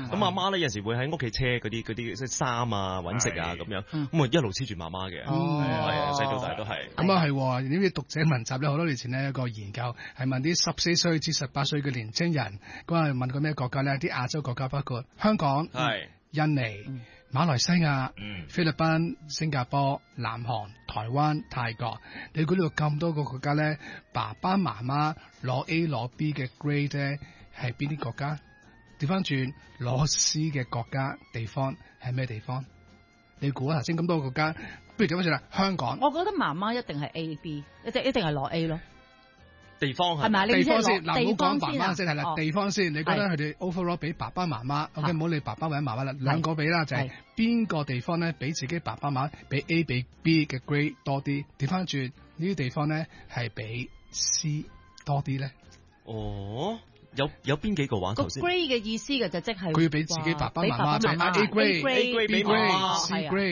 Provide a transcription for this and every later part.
咁阿媽咧有時會喺屋企車嗰啲即係衫啊、揾食啊咁樣，咁啊一路黐住媽媽嘅，係啊，細到大都係。 咁啊係，呢啲讀者文集咧好多年前呢，有個研究係問啲14歲至18歲嘅年青人，咁啊問過咩國家咧？啲亞洲國家包括香港、印尼、馬來西亞、菲律賓、新加坡、南韓、台灣、泰國。你估呢度咁多個國家咧，爸爸媽媽攞 A 攞 B 嘅 grade 咧係邊啲國家？調翻轉攞 C 嘅國家地方係咩地方？你估頭先咁多個國家，不如調翻轉啦，香港。 我覺得媽媽一定係 A B， 一定係攞 A 咯。 地方係咪？ 地方先，嗱，唔好講爸爸先係啦，地方先。你覺得佢哋 overall 俾爸爸媽媽，OK，唔好理爸爸或者媽媽啦，兩個俾啦，就係邊個地方咧，俾自己爸爸媽媽俾 A 俾 B 嘅 grade 多啲？調翻轉呢啲地方咧，係俾 C 多啲咧？ 哦。有邊幾個話頭先？ 個 grade 嘅意思嘅就即係佢要俾自己爸爸媽媽就 A grade、 B grade、 C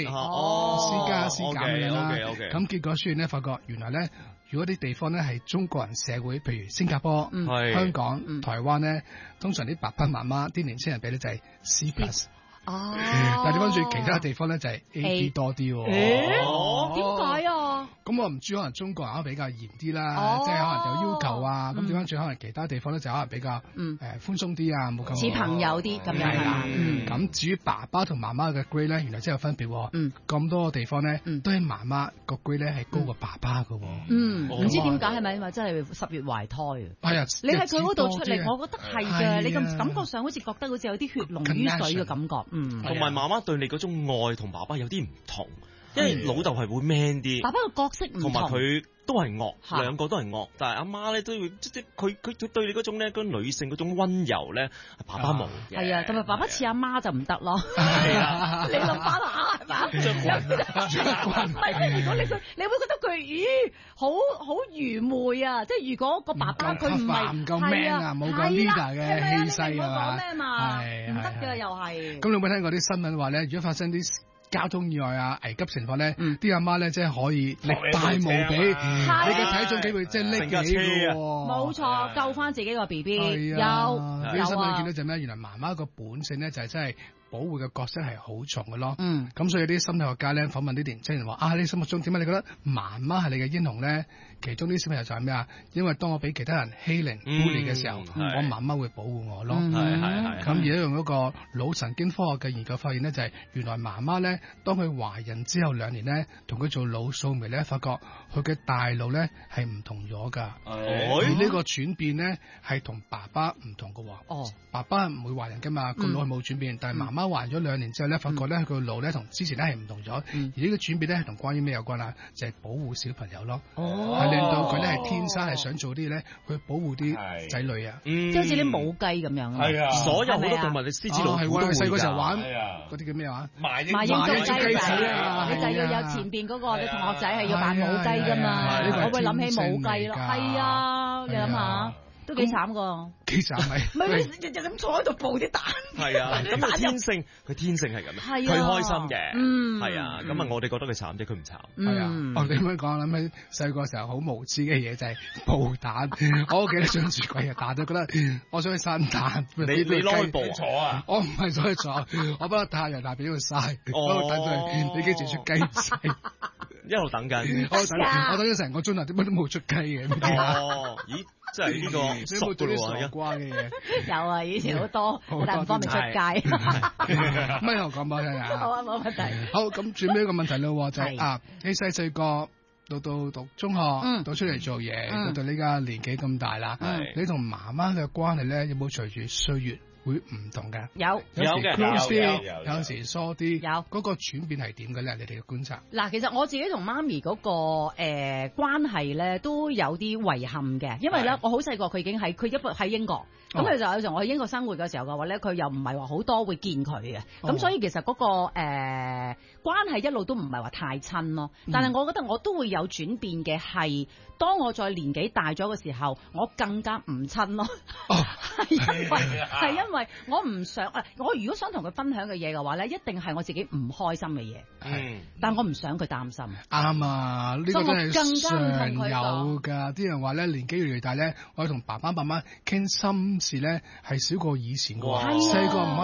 grade、C 加 C 減咁樣啦。咁結果出現咧，發覺原來咧，如果啲地方咧係中國人社會，譬如新加坡、香港、台灣咧，通常啲爸爸媽媽啲年青人俾咧就係 C plus。但係點解其他地方咧就係 A B 多啲喎？ 點解啊？ 咁我唔知，可能中國人比較嚴啲啦，即係可能有要求啊。咁點解可能其他地方咧就可能比較寬鬆啲啊，冇咁似朋友啲咁樣啦。 咁至於爸爸同媽媽嘅 grade 咧，原來真係有分別喎。咁多個地方咧，都係媽媽個 grade 咧係高過爸爸㗎喎。 唔知點解係咪因為真係10月懷胎啊？ 係啊， 你喺佢嗰度出嚟，我覺得係嘅。你咁感覺上好似覺得好似有啲血濃於水嘅感覺。 同埋媽媽對你嗰種愛同爸爸有啲唔同，因為老豆係會 man 啲， 爸爸個角色唔同， 同埋佢都係惡，兩個都係惡，但係阿媽咧都會即佢對你嗰種咧，嗰女性嗰種溫柔咧，爸爸冇嘅。 係啊，同埋爸爸似阿媽就唔得咯。 係啊， 你諗翻下係嘛？唔係，如果你會覺得佢好愚昧啊！即係如果個爸爸佢唔係夠 man 啊，冇咁 leader 嘅氣勢啊嘛，唔得㗎又係。 咁你有冇聽過啲新聞話咧？如果發生啲交通意外啊、危急情況咧，啲阿媽咧即係可以力大無比，你嘅體重機會即係拎起嘅喎。 冇錯，救翻自己個 BB。有啲新聞見到就咩？原來媽媽個本性咧就係真係保護嘅角色係好重嘅咯。咁所以啲心理學家咧訪問啲年青人話：你心目中點解你覺得媽媽係你嘅英雄咧？其中啲小朋友就係咩啊？因為當我俾其他人欺凌、孤立嘅時候，我媽媽會保護我咯。咁而家用嗰個腦神經科學嘅研究發現咧，就係原來媽媽咧，當佢懷孕之後2年咧，同佢做腦掃描咧，發覺佢嘅大腦咧係唔同咗㗎。而呢個轉變咧係同爸爸唔同㗎喎。爸爸唔會懷孕㗎嘛，個腦係冇轉變，但係媽媽懷孕咗2年之後咧，發覺咧佢個腦咧同之前咧係唔同咗。而呢個轉變咧係同關於咩有關啊？就係保護小朋友咯。令到佢咧係天生係想做啲咧去保護啲仔女啊， 即係好似啲母雞咁樣啊。 係啊，所有好多動物，你獅子老虎都會㗎。 細個時候玩嗰啲叫咩話？ 麻鷹捉雞仔啊！你就要有前邊嗰個你同學仔係要扮母雞㗎嘛。我會諗起母雞咯。係啊，你諗下。都幾慘㗎， 幾慘咪？ 唔係你就咁坐喺度抱啲蛋。 係啊，咁佢天性係咁樣，佢開心嘅。係啊，咁啊我哋覺得佢慘啫，佢唔慘。 係啊，我點樣講？諗起細個時候好無知嘅嘢就係抱蛋。我屋企咧長住鬼嘅蛋，都覺得我想去生蛋。 你攞去抱坐啊？ 我唔係想去坐，我幫太陽下邊度曬，嗰度等佢，你幾時出雞仔？ 一路等緊， 我等咗成個鐘啊，點解都冇出雞嘅？ 咦，真係呢個熟嘅喎， 傻瓜嘅嘢。 有啊，以前好多，但唔方便出街。 咩我講俾你聽啊？ 好啊，冇問題。 好，咁轉尾一個問題咯，就係你細個到讀中學，到出嚟做嘢，到呢家年紀咁大啦，你同媽媽嘅關係咧，有冇隨住歲月會唔同嘅？ 有嘅， 有時疏啲，有嗰個轉變係點嘅咧？你哋嘅觀察。 嗱，其實我自己同媽咪嗰個關係咧，都有啲遺憾嘅，因為咧我好細個，佢已經喺英國，咁佢就有時候我去英國生活嘅時候嘅話咧，佢又唔係話好多會見佢嘅，咁所以其實嗰個關係一路都唔係話太親咯。但係我覺得我都會有轉變嘅，係當我再年紀大咗嘅時候，我更加唔親咯。係因為我唔想我如果想同佢分享嘅嘢嘅話咧，一定係我自己唔開心嘅嘢。但我唔想佢擔心。啱啊，呢個真係常有㗎。啲人話咧，年紀越嚟越大咧，我同爸爸媽媽傾心事咧係少過以前嘅喎。細個唔